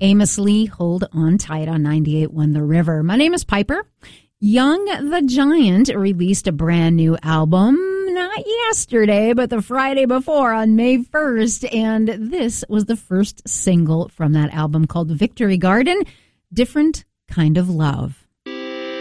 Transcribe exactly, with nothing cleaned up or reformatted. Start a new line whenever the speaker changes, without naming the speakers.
Amos Lee, Hold On Tight on ninety-eight point one The River. My name is Piper. Young the Giant released a brand new album, not yesterday, but the Friday before on May first. And this was the first single from that album called Victory Garden, Different Kind of Love.